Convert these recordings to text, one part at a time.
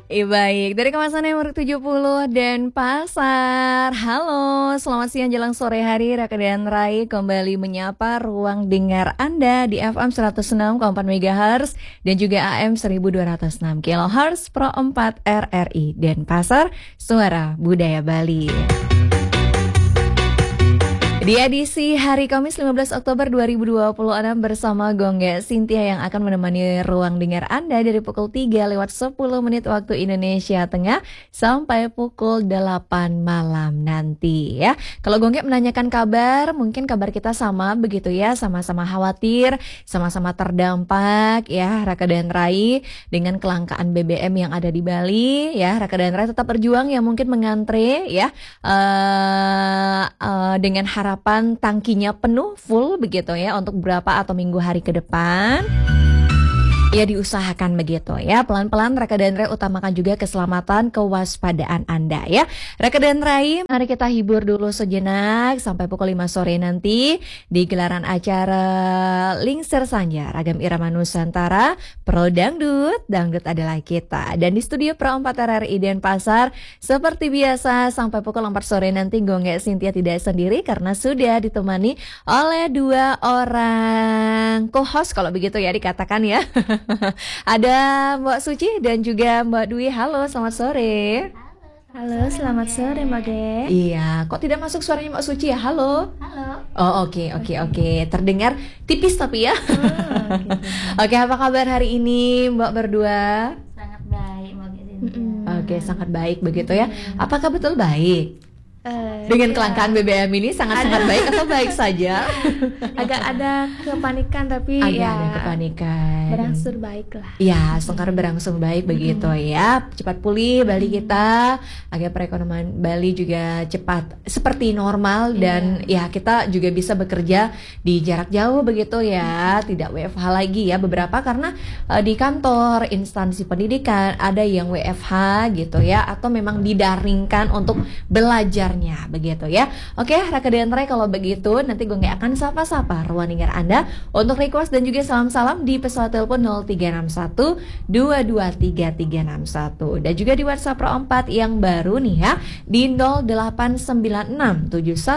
Baik, dari kawasan nomor 70 dan Pasar. Halo, selamat siang jelang sore hari. Raka dan Rai kembali menyapa ruang dengar Anda di FM 106,4 MHz dan juga AM 1206 kHz Pro 4 RRI dan Pasar, Suara Budaya Bali. Di edisi hari Kamis 15 Oktober 2026 bersama Gongga Cynthia yang akan menemani ruang dengar Anda dari pukul 3 lewat 10 menit waktu Indonesia Tengah sampai pukul 8 malam nanti ya. Kalau Gongga menanyakan kabar, mungkin kabar kita sama begitu ya, sama-sama khawatir, sama-sama terdampak ya Raka dan Rai dengan kelangkaan BBM yang ada di Bali ya. Raka dan Rai tetap berjuang ya, mungkin mengantre ya dengan harapan tangkinya penuh full begitu ya untuk berapa atau minggu hari ke depan. Ya diusahakan begitu ya. Pelan-pelan Raka dan Rai utamakan juga keselamatan, kewaspadaan Anda ya. Raka dan Rai, mari kita hibur dulu sejenak sampai pukul 5 sore nanti di gelaran acara Lingser Sanja Ragam Irama Nusantara Pro Dangdut, Dangdut adalah kita. Dan di studio Pro 4 RRI Denpasar seperti biasa sampai pukul 4 sore nanti Gongga Cynthia tidak sendiri karena sudah ditemani oleh dua orang co-host kalau begitu ya dikatakan ya. Ada Mbak Suci dan juga Mbak Dwi. Halo, selamat sore. Halo, selamat sore Mbak Ge. Iya, kok tidak masuk suaranya Mbak Suci ya? Halo. Halo. Oh, oke. Terdengar tipis tapi ya. Gitu. Oke, apa kabar hari ini Mbak berdua? Sangat baik Mbak Ge. Oke, sangat baik begitu ya. Apakah betul baik? Dengan kelangkaan BBM ini sangat-sangat baik atau baik saja? Agak ada kepanikan tapi Agak ya ada kepanikan. berangsur baik lah. Ya, sekarang berangsur baik begitu ya. Cepat pulih Bali kita, agar perekonomian Bali juga cepat seperti normal dan ya kita juga bisa bekerja di jarak jauh begitu ya, tidak WFH lagi ya beberapa karena di kantor, instansi pendidikan ada yang WFH gitu ya atau memang didaringkan untuk belajarnya begitu ya. Oke, Raka dan Rai kalau begitu nanti gue nggak akan sapa-sapa ruang dengar Anda untuk request dan juga salam-salam di pesawat telepon 0361 223361 dan juga di WhatsApp Pro 4 yang baru nih ya di 0896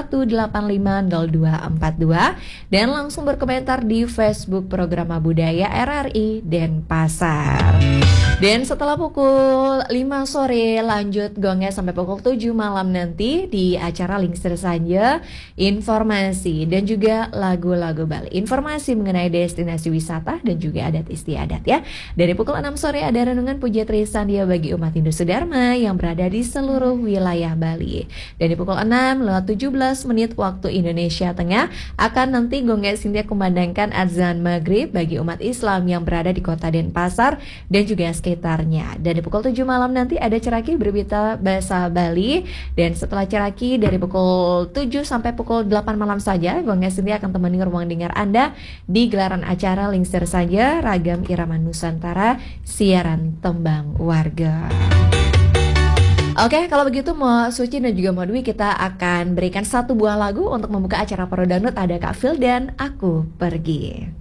71850242 dan langsung berkomentar di Facebook Program Budaya RRI Denpasar. Dan setelah pukul 5 sore lanjut gongnya sampai pukul 7 malam nanti di acara Lingser Sanja, informasi dan juga lagu-lagu Bali. Informasi mengenai destinasi wisata dan juga adat istiadat ya. Dari pukul 6 sore ada renungan puja Trisandia bagi umat Hindu Sudharma yang berada di seluruh wilayah Bali. Dan di pukul 6 lewat 17 menit waktu Indonesia Tengah akan nanti gongnya Cynthia kumandangkan azan maghrib bagi umat Islam yang berada di kota Denpasar dan juga sekitarnya. Dan di pukul 7 malam nanti ada ceraki berbicara bahasa Bali. Dan setelah ceraki dari pukul 7 sampai pukul 8 malam saja Gongga Cynthia akan temani ruang dengar Anda di gelaran acara Lingser Saja Ragam Irama Nusantara Siaran Tembang Warga. Oke, kalau begitu Mbak Suci dan juga Mbak Dwi kita akan berikan satu buah lagu untuk membuka acara Pro Dangdut. Ada Kak Phil dan Aku Pergi.